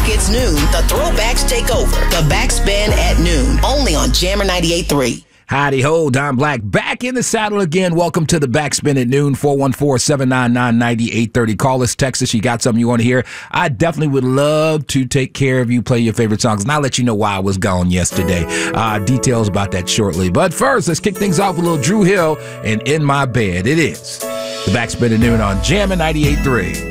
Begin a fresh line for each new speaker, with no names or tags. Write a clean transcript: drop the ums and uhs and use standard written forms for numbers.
It's noon. The throwbacks take over. The Backspin at noon. Only on Jammer 98.3.
Howdy ho, Don Black back in the saddle again. Welcome to the Backspin at noon, 414-799-9830. Call us, text us. You got something you want to hear. I definitely would love to take care of you, play your favorite songs, and I'll let you know why I was gone yesterday. Details about that shortly. But first, let's kick things off with a little Dru Hill and In My Bed. It is the Backspin at noon on Jammer 98.3.